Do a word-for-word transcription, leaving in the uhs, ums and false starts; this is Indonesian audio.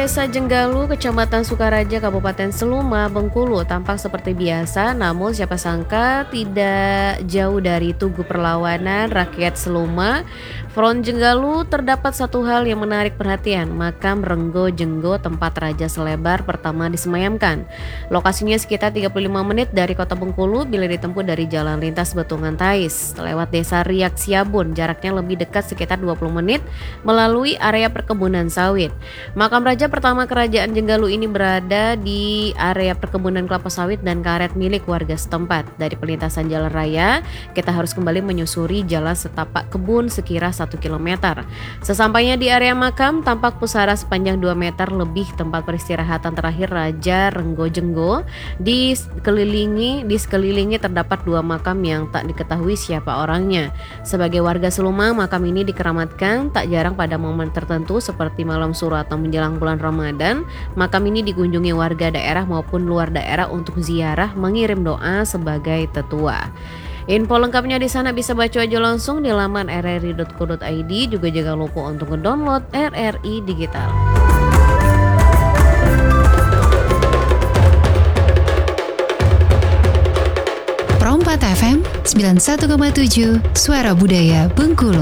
Desa Jenggalu, Kecamatan Sukaraja, Kabupaten Seluma, Bengkulu tampak seperti biasa, namun siapa sangka tidak jauh dari tugu perlawanan rakyat Seluma, Front Jenggalu, terdapat satu hal yang menarik perhatian, makam Renggo Jenggo, tempat Raja Selebar pertama disemayamkan. Lokasinya sekitar tiga puluh lima menit dari kota Bengkulu bila ditempuh dari jalan lintas Betungan Tais. Lewat desa Riak Siabun, jaraknya lebih dekat sekitar dua puluh menit melalui area perkebunan sawit. Makam Raja pertama Kerajaan Jenggalu ini berada di area perkebunan kelapa sawit dan karet milik warga setempat. Dari perlintasan jalan raya, kita harus kembali menyusuri jalan setapak kebun sekira satu kilometer. Sesampainya di area makam, tampak pusara sepanjang dua meter lebih tempat peristirahatan terakhir Raja Renggo Jenggo. Di sekelilingi, di sekelilingi terdapat dua makam yang tak diketahui siapa orangnya. Sebagai warga Seluma, makam ini dikeramatkan tak jarang pada momen tertentu seperti malam suro atau menjelang bulan Ramadan. Makam ini dikunjungi warga daerah maupun luar daerah untuk ziarah mengirim doa sebagai tetua. Info lengkapnya di sana bisa baca aja langsung di laman r r i dot co dot i d. Juga jangan lupa untuk ngedownload R R I Digital. Pro empat F M sembilan puluh satu koma tujuh Suara Budaya Bengkulu.